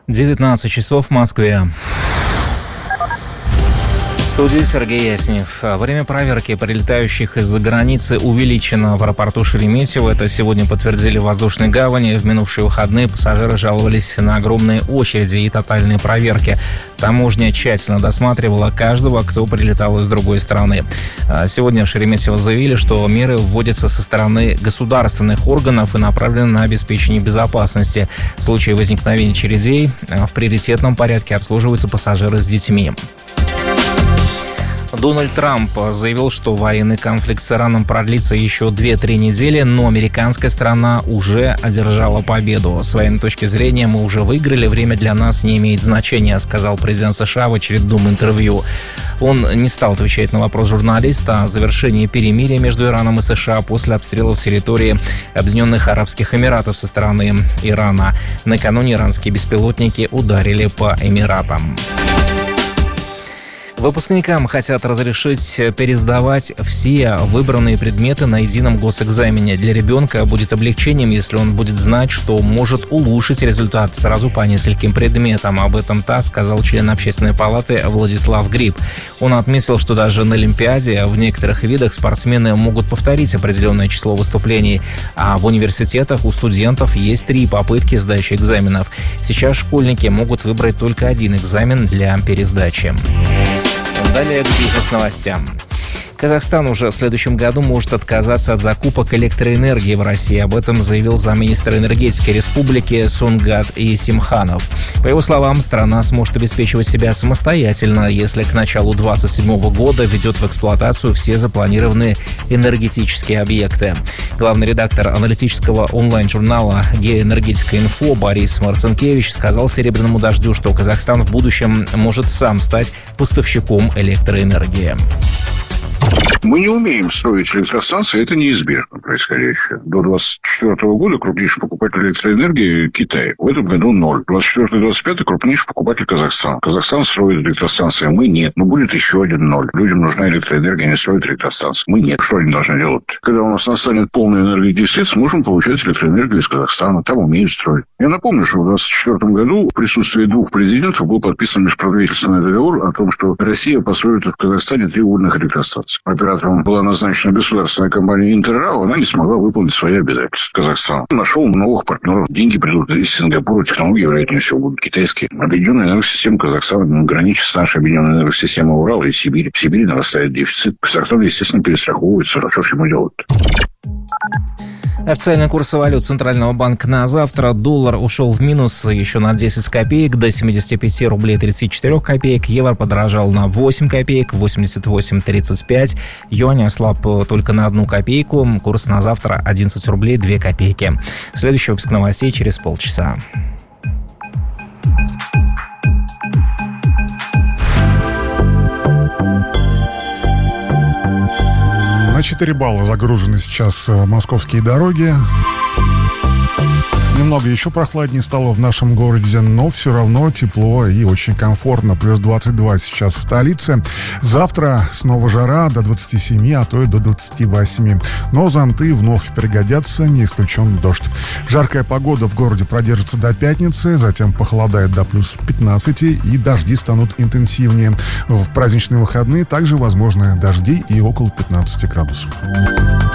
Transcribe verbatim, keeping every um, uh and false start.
девятнадцать часов в Москве. В студии Сергей Яснев. Время проверки прилетающих из-за границы увеличено в аэропорту Шереметьево. Это сегодня подтвердили в воздушной гавани. В минувшие выходные пассажиры жаловались на огромные очереди и тотальные проверки. Таможня тщательно досматривала каждого, кто прилетал из другой страны. Сегодня в Шереметьево заявили, что меры вводятся со стороны государственных органов и направлены на обеспечение безопасности. В случае возникновения очередей в приоритетном порядке обслуживаются пассажиры с детьми. Дональд Трамп заявил, что военный конфликт с Ираном продлится еще две-три недели, но американская страна уже одержала победу. С военной точки зрения мы уже выиграли, время для нас не имеет значения, сказал президент США в очередном интервью. Он не стал отвечать на вопрос журналиста о завершении перемирия между Ираном и США после обстрелов с территории Объединенных Арабских Эмиратов со стороны Ирана. Накануне иранские беспилотники ударили по Эмиратам. Выпускникам хотят разрешить пересдавать все выбранные предметы на едином госэкзамене. Для ребенка будет облегчением, если он будет знать, что может улучшить результат сразу по нескольким предметам. Об этом ТАСС сказал член Общественной палаты Владислав Гриб. Он отметил, что даже на Олимпиаде в некоторых видах спортсмены могут повторить определенное число выступлений, а в университетах у студентов есть три попытки сдачи экзаменов. Сейчас школьники могут выбрать только один экзамен для пересдачи. Далее к бизнес-новостям. Казахстан уже в следующем году может отказаться от закупок электроэнергии в России. Об этом заявил замминистра энергетики республики Сунгат Исимханов. По его словам, страна сможет обеспечивать себя самостоятельно, если к началу двадцать седьмого года введет в эксплуатацию все запланированные энергетические объекты. Главный редактор аналитического онлайн-журнала «Геоэнергетика Инфо» Борис Марцинкевич сказал «Серебряному дождю», что Казахстан в будущем может сам стать поставщиком электроэнергии. Мы не умеем строить электростанции, это неизбежно происходящее. До двадцать четвёртого года крупнейший покупатель электроэнергии – Китай. В этом году ноль. двадцать четвёртый - двадцать пятый крупнейший покупатель Казахстан. Казахстан строит электростанции, мы нет. Но будет еще один ноль. Людям нужна электроэнергия, они строят электростанции. Мы нет. Что они должны делать? Когда у нас настанет полный энергодефицит, сможем получать электроэнергию из Казахстана. Там умеют строить. Я напомню, что в двадцать четвёртом году в присутствии двух президентов был подписан межправительственный договор о том, что Россия построит в Казахстане три угольных электростанции. Оператором была назначена государственная компания «Интеррал», она не смогла выполнить свои обязательства. Казахстан нашел новых партнеров. Деньги придут из Сингапура, технологии, вероятнее всего, будут китайские. Объединенная энергосистема Казахстана граничит с нашей объединенной энергосистемой Урала и Сибири. В Сибири нарастает дефицит. Казахстан, естественно, перестраховывается. А что ж ему делать? Официальный курс валют Центрального банка на завтра. Доллар ушел в минус еще на десять копеек до семьдесят пять рублей тридцать четыре копеек. Евро подорожал на восемь копеек, восемьдесят восемь тридцать пять. Юань ослаб только на одну копейку. Курс на завтра одиннадцать рублей две копейки. Следующий выпуск новостей через полчаса. На четыре балла загружены сейчас московские дороги. Немного еще прохладнее стало в нашем городе, но все равно тепло и очень комфортно. Плюс двадцать два сейчас в столице. Завтра снова жара до двадцати семи, а то и до двадцати восьми. Но зонты вновь пригодятся, не исключен дождь. Жаркая погода в городе продержится до пятницы, затем похолодает до плюс пятнадцати, и дожди станут интенсивнее. В праздничные выходные также возможны дожди и около пятнадцати градусов.